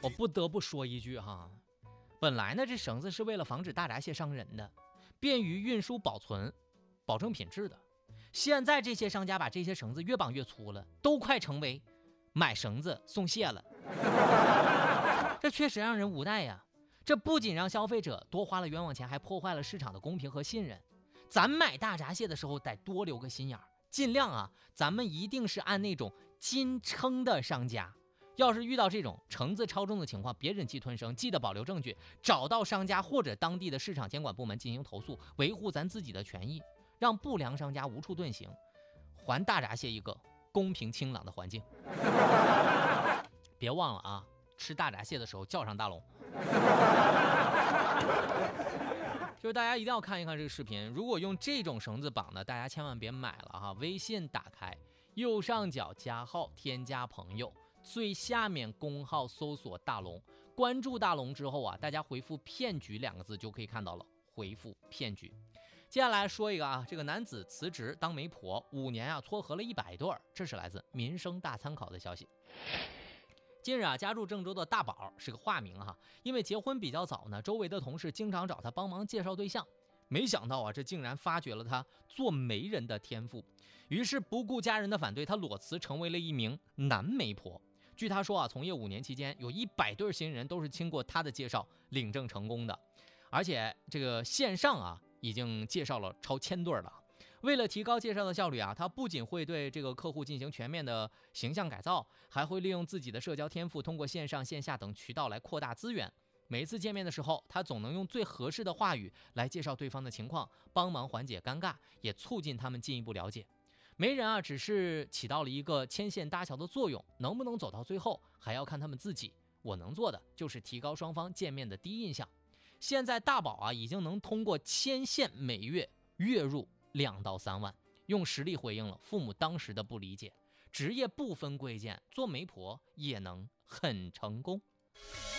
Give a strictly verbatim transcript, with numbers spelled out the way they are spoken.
我不得不说一句哈，本来呢这绳子是为了防止大闸蟹伤人的，便于运输保存，保证品质的。现在这些商家把这些绳子越绑越粗了，都快成为买绳子送蟹了。这确实让人无奈呀。这不仅让消费者多花了冤枉钱，还破坏了市场的公平和信任。咱买大闸蟹的时候得多留个心眼儿，尽量啊，咱们一定是按那种斤称的商家。要是遇到这种橙子超重的情况，别忍气吞声，记得保留证据，找到商家或者当地的市场监管部门进行投诉，维护咱自己的权益，让不良商家无处遁形，还大闸蟹一个公平清朗的环境。别忘了啊，吃大闸蟹的时候叫上大龙。就是大家一定要看一看这个视频，如果用这种绳子绑的，大家千万别买了哈。微信打开，右上角加号，添加朋友，最下面公号搜索大龙，关注大龙之后啊，大家回复骗局两个字就可以看到了，回复骗局。接下来说一个啊，这个男子辞职当媒婆，五年啊撮合了一百对，这是来自民生大参考的消息。近日啊，家住郑州的大宝是个化名哈，因为结婚比较早呢，周围的同事经常找他帮忙介绍对象，没想到啊，这竟然发掘了他做媒人的天赋。于是不顾家人的反对，他裸辞成为了一名男媒婆。据他说啊，从业五年期间，有一百对新人都是经过他的介绍领证成功的，而且这个线上啊已经介绍了超千对了。为了提高介绍的效率啊，他不仅会对这个客户进行全面的形象改造，还会利用自己的社交天赋，通过线上线下等渠道来扩大资源。每一次见面的时候，他总能用最合适的话语来介绍对方的情况，帮忙缓解尴尬，也促进他们进一步了解。媒人啊，只是起到了一个牵线搭桥的作用，能不能走到最后，还要看他们自己。我能做的就是提高双方见面的第一印象。现在大宝啊，已经能通过牵线每月月入两到三万，用实力回应了父母当时的不理解。职业不分贵贱，做媒婆也能很成功。